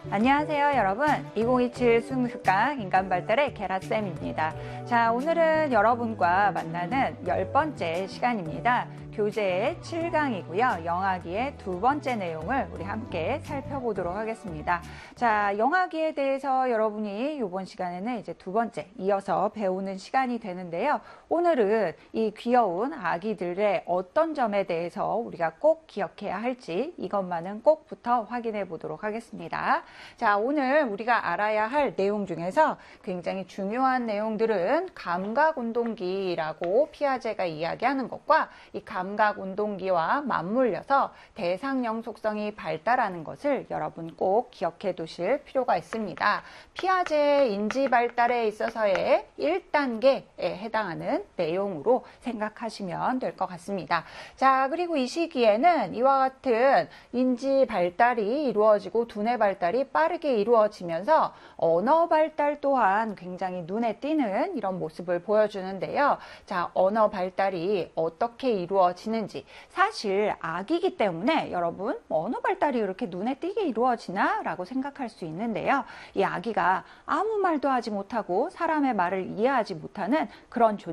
안녕하세요 여러분, 2027 수능특강 인간발달의 게라쌤입니다. 자, 오늘은 여러분과 만나는 10번째 시간입니다. 교재의 7강이고요. 영아기의 두 번째 내용을 우리 함께 살펴보도록 하겠습니다. 자, 영아기에 대해서 여러분이 이번 시간에는 이제 두 번째 이어서 배우는 시간이 되는데요. 오늘은 이 귀여운 아기들의 어떤 점에 대해서 우리가 꼭 기억해야 할지 이것만은 꼭부터 확인해 보도록 하겠습니다. 자, 오늘 우리가 알아야 할 내용 중에서 굉장히 중요한 내용들은 감각운동기라고 피아제가 이야기하는 것과 이 감각운동기와 맞물려서 대상형 속성이 발달하는 것을 여러분 꼭 기억해 두실 필요가 있습니다. 피아제의 인지 발달에 있어서의 1단계에 해당하는 내용으로 생각하시면 될 것 같습니다. 자, 그리고 이 시기에는 이와 같은 인지 발달이 이루어지고 두뇌 발달이 빠르게 이루어지면서 언어 발달 또한 굉장히 눈에 띄는 이런 모습을 보여주는데요. 자, 언어 발달이 어떻게 이루어지는지, 사실 아기이기 때문에 여러분 언어 발달이 그렇게 눈에 띄게 이루어지나? 라고 생각할 수 있는데요. 이 아기가 아무 말도 하지 못하고 사람의 말을 이해하지 못하는 그런 존재